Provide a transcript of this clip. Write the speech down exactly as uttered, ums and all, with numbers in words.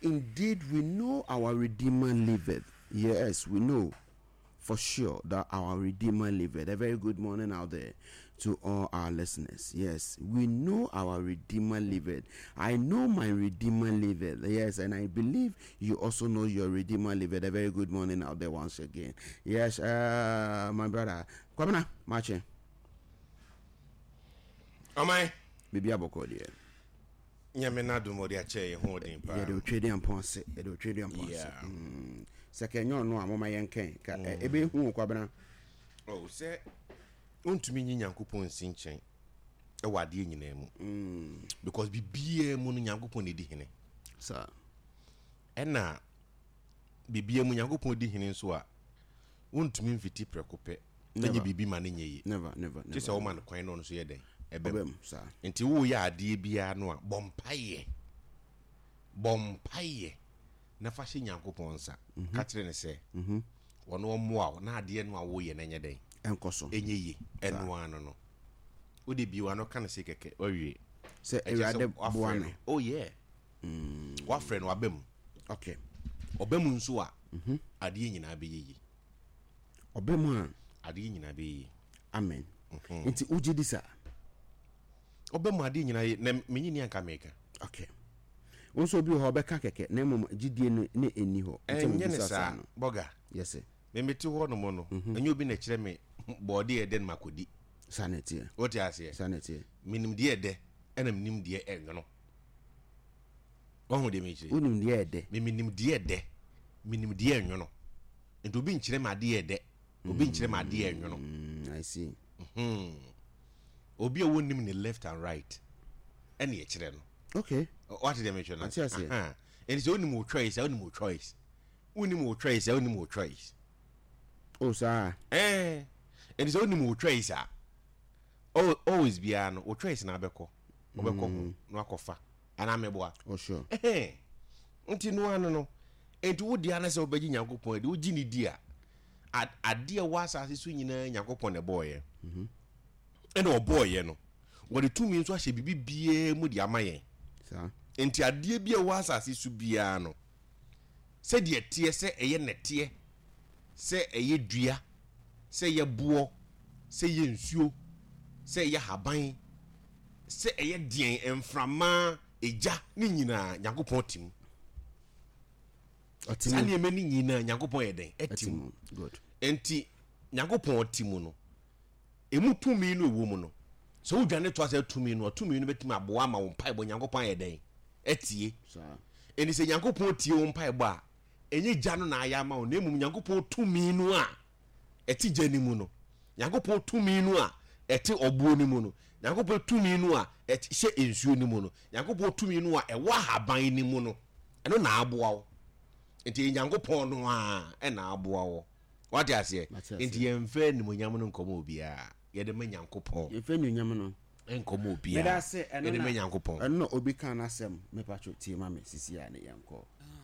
indeed we know our Redeemer liveth. Yes, we know for sure that our Redeemer liveth. A very good morning out there to all our listeners. Yes, we know our Redeemer liveth. I know my Redeemer liveth. Yes, and I believe you also know your Redeemer liveth. A very good morning out there once again. Yes, uh, my brother. Kwabena, Mache. Amai. Bibi aboko dear. Nyamena do mo dia che ho den pa. Yeah, they trade am ponse. They do trade am ponse. Yeah. Mm. Second no no amoma yenken ka ebe hu Kwabena. Oh, say ontumi nyi Nyankopon sinchen e wade nyina mu. Mm. Because bibie mu no Nyankopon edi hene. Sir. Ena bibie mu Nyankopon edi hene nso a ontumi mfiti prekope. Enye bibi ma ne nyeye. Never, never, never. Just a woman kwan no so ye den. Ebem, sir. Enti wo ya ade bia no a bompaye. Bompaye. Na fa hye Nyankopon nsa. Ka kire ne se. Mhm. Wono omoa na ade no a wo ye na nye den. Enkoso. Enye enu ano no. Wo de biwa no kan se keke. Owie. Se ewade boane. Oh yeah. Mm. Wa friend wa bem. Okay. Obem nso a. Mhm. Ade nyina be yeyi. Obem a ade nyina be yeyi. Amen. Enti ujidi sa. Obem ade nyina ye na menyini anka meka. Okay. Onso bi ho beka keke na mom gidie no ne eni ho. Enye ne sa boga. Yes sir. Me meti ho no mo no. Enye obi na kire me body e den makodi. Sanity. What you say? Sanity. Minim de de ena minim de enwono. Ohu de me kire. Unim de de. Me minim de de. Minim de enwono. Ento obi nkire ma de de. Obi nkire ma de enwono. I see. Mhm. Obi a wonim ne left and right. Ene ye kire no. Okay. What did they mention? I see. Ah. And it's only more choice, only more choice. Only more choice, only more choice. Oh, sir. Eh. And it's only more choice, ah. Oh, always be an or choice na beko. Obeko no akofa. Ana meboa. Oh, sure. Eh. Unti no ano no. Enti wo dia na se obeji Nyankopon de wo gini dia. Ad adia wasa asesu nyina Nyankopon ne boye. Mhm. And o boye no. Wo de tumi nso ahye bibi bie mu dia mayen. Sir. Enti adie bia wasa asesu bia no. Se de tie se eye netie. Se eye dua. Se ye buo. Se ye nsuo. Se ye haban. Se eye dien emframa eja ni nyina Nyankopon tim. Otimu. Sani emeni nyina Nyankopon ye den etim. Good. Enti Nyankopon otimu no. Emu tumi no ewo mu no. So udwane to ase tumi no, tumi no betimi aboa ma wo mpai bo Nyankopon ye den etie. Sir. Eni se Nyankopon tie wo mpai bo a enye gya no na aya ma wo na emu Nyankopon tumi no a eti gya ni mu no. Nyankopon tumi no a eti obuo ni mu no. Nyankopon tumi no a eti hye ensuo ni mu no. Nyankopon tumi no a ewa haban ni mu no. Eno na aboa wo. Enti Nyankopon no a e na aboa wo. What you say? Enti yemfe ni munyam no nkomo obia. Ye de Nyankopon. Yemfe ni nyam no nkomo obia. Me da se eno na Nyankopon. Eno obi kan asem me pacho tie ma me sisi ya ne yanko.